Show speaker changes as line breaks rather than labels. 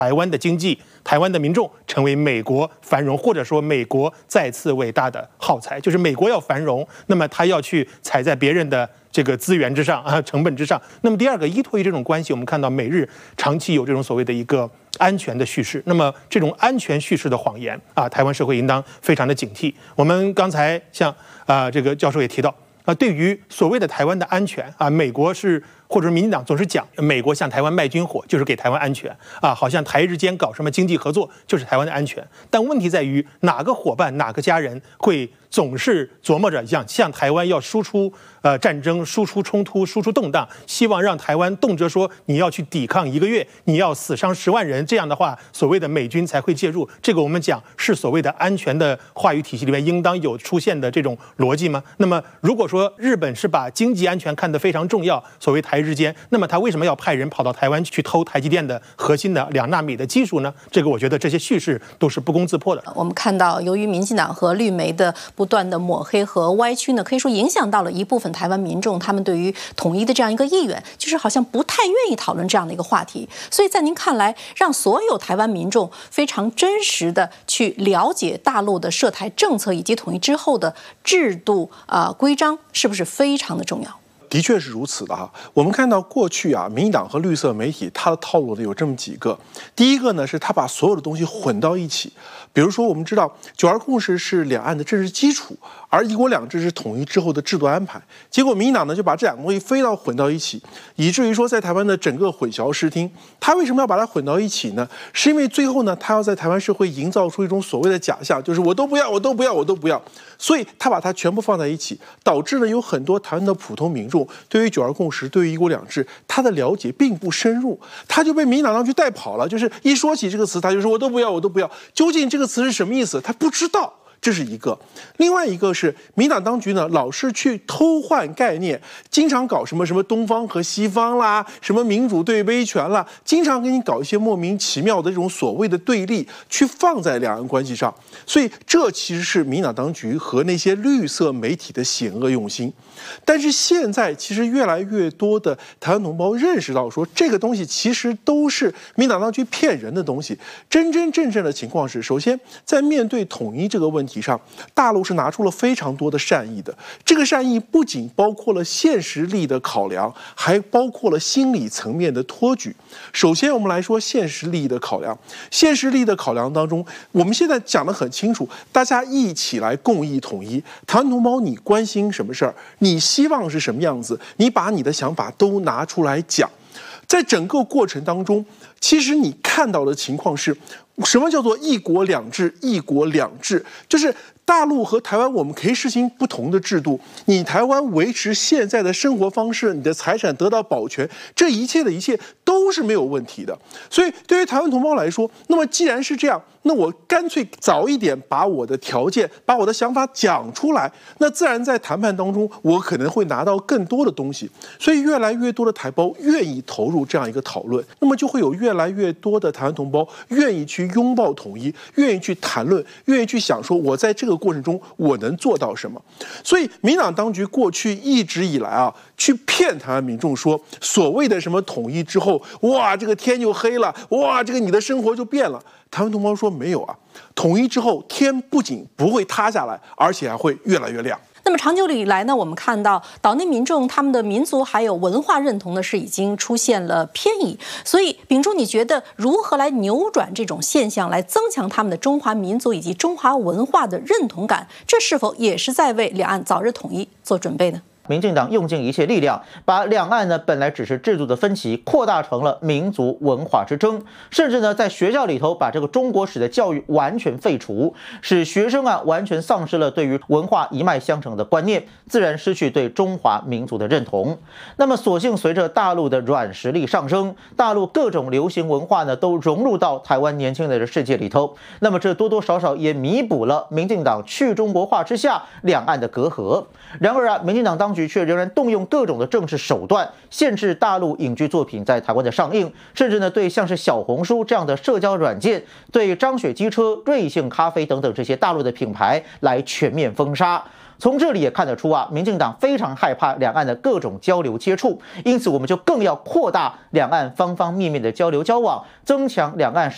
台湾的经济、台湾的民众成为美国繁荣，或者说美国再次伟大的耗材。就是美国要繁荣，那么他要去踩在别人的这个资源之上啊，成本之上。那么第二个，依托于这种关系，我们看到美日长期有这种所谓的一个安全的叙事。那么这种安全叙事的谎言啊，台湾社会应当非常的警惕。我们刚才像这个教授也提到对于所谓的台湾的安全啊，美国是或者民进党总是讲美国向台湾卖军火就是给台湾安全啊，好像台日间搞什么经济合作就是台湾的安全。但问题在于哪个伙伴、哪个家人会总是琢磨着向台湾要输出战争、输出冲突、输出动荡，希望让台湾动辄说你要去抵抗1个月，你要死伤10万人，这样的话，所谓的美军才会介入。这个我们讲是所谓的安全的话语体系里面应当有出现的这种逻辑吗？那么如果说日本是把经济安全看得非常重要，所谓台日间，那么他为什么要派人跑到台湾去偷台积电的核心的2纳米的技术呢？这个我觉得这些叙事都是不攻自破的。
我们看到，由于民进党和绿媒的不断的抹黑和歪曲呢，可以说影响到了一部分台湾民众他们对于统一的这样一个意愿，就是好像不太愿意讨论这样的一个话题。所以在您看来，让所有台湾民众非常真实的去了解大陆的涉台政策以及统一之后的制度规章，是不是非常的重要？
的确是如此的哈。我们看到过去民进党和绿色媒体它的套路呢有这么几个。第一个呢是他把所有的东西混到一起，比如说我们知道9·2共识是两岸的政治基础，而1国2制是统一之后的制度安排。结果民进党呢就把这2个东西非要混到一起，以至于说在台湾的整个混淆视听。他为什么要把它混到一起呢？是因为最后呢他要在台湾社会营造出一种所谓的假象，就是我都不要，我都不要，我都不要。所以他把它全部放在一起，导致呢有很多台湾的普通民众对于9·2共识、对于1国2制，他的了解并不深入，他就被民进党当局带跑了。就是一说起这个词，他就说我都不要，我都不要。究竟这个词是什么意思？他不知道。这是一个。另外一个是民党当局呢，老是去偷换概念，经常搞什么东方和西方啦，什么民主对威权啦，经常给你搞一些莫名其妙的这种所谓的对立，去放在两岸关系上。所以这其实是民党当局和那些绿色媒体的险恶用心。但是现在其实越来越多的台湾同胞认识到说，这个东西其实都是民党当局骗人的东西。真真正正的情况是，首先在面对统一这个问题上，大陆是拿出了非常多的善意的。这个善意不仅包括了现实力的考量，还包括了心理层面的托举。首先我们来说现实利益的考量，现实利益的考量当中，我们现在讲得很清楚，大家一起来共议统一。台湾同胞，你关心什么事儿？你希望是什么样子？你把你的想法都拿出来讲。在整个过程当中，其实你看到的情况是，什么叫做1国2制？1国2制就是大陆和台湾我们可以实行不同的制度，你台湾维持现在的生活方式，你的财产得到保全，这一切的一切都是没有问题的。所以对于台湾同胞来说，那么既然是这样，那我干脆早一点把我的条件、把我的想法讲出来，那自然在谈判当中我可能会拿到更多的东西。所以越来越多的台胞愿意投入这样一个讨论，那么就会有越来越多的台湾同胞愿意去拥抱统一，愿意去谈论，愿意去想说我在这个过程中我能做到什么。所以民党当局过去一直以来去骗台湾民众说，所谓的什么统一之后，哇，这个天就黑了，哇，这个你的生活就变了。台湾同胞说没有啊，统一之后天不仅不会塌下来，而且还会越来越亮。
那么长久以来呢，我们看到岛内民众他们的民族还有文化认同呢是已经出现了偏移，所以秉忠，你觉得如何来扭转这种现象，来增强他们的中华民族以及中华文化的认同感？这是否也是在为两岸早日统一做准备呢？
民进党用尽一切力量，把两岸呢本来只是制度的分歧，扩大成了民族文化之争，甚至呢在学校里头把这个中国史的教育完全废除，使学生完全丧失了对于文化一脉相承的观念，自然失去对中华民族的认同。那么所幸随着大陆的软实力上升，大陆各种流行文化呢都融入到台湾年轻人的世界里头，那么这多多少少也弥补了民进党去中国化之下两岸的隔阂。然而民进党当局却仍然动用各种的政治手段，限制大陆影剧作品在台湾的上映，甚至呢对像是小红书这样的社交软件，对张雪机车、瑞幸咖啡等等这些大陆的品牌来全面封杀。从这里也看得出民进党非常害怕两岸的各种交流接触，因此我们就更要扩大两岸方方面面的交流交往，增强两岸